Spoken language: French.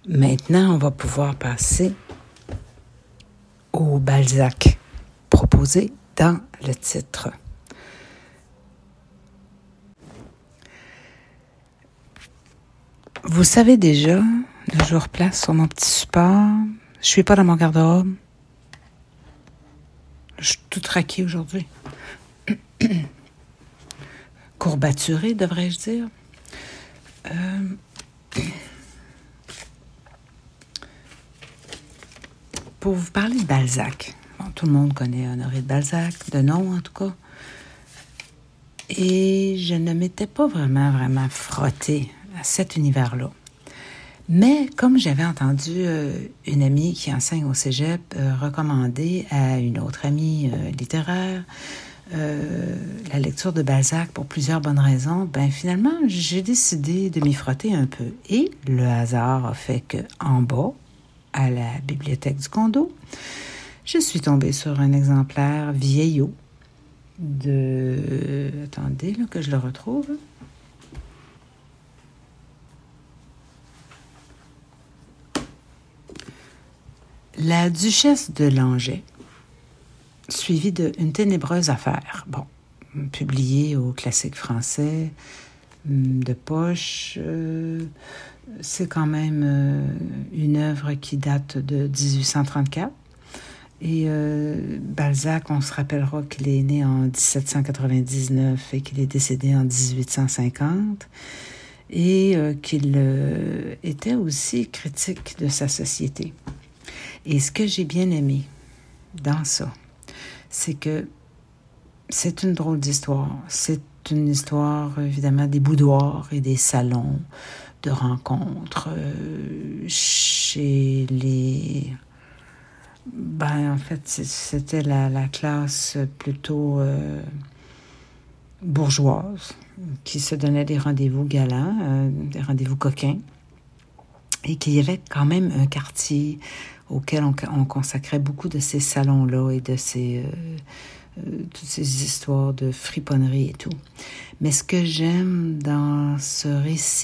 Maintenant, on va pouvoir passer au Balzac proposé dans le titre. Vous savez déjà, je replace sur mon petit support. Je suis pas dans mon garde-robe. Je suis tout traquée aujourd'hui. Courbaturée, devrais-je dire. Pour vous parler de Balzac. Bon, tout le monde connaît Honoré de Balzac, de nom en tout cas. Et je ne m'étais pas vraiment frottée à cet univers-là. Mais comme j'avais entendu une amie qui enseigne au cégep recommander à une autre amie littéraire la lecture de Balzac pour plusieurs bonnes raisons, finalement, j'ai décidé de m'y frotter un peu. Et le hasard a fait qu'en bas, à la bibliothèque du condo, je suis tombée sur un exemplaire vieillot de... Attendez, là, que je le retrouve. La Duchesse de Langeais, suivie d'Une ténébreuse affaire. Bon, publié au Classique français de poche. C'est quand même une œuvre qui date de 1834. Et Balzac, on se rappellera qu'il est né en 1799 et qu'il est décédé en 1850 et qu'il était aussi critique de sa société. Et ce que j'ai bien aimé dans ça, c'est que c'est une drôle d'histoire. C'est une histoire, évidemment, des boudoirs et des salons de rencontres chez les... en fait, c'était la classe plutôt bourgeoise qui se donnait des rendez-vous galants, des rendez-vous coquins, et qu'il y avait quand même un quartier auquel on consacrait beaucoup de ces salons-là et de toutes ces histoires de friponnerie et tout. Mais ce que j'aime dans ce récit,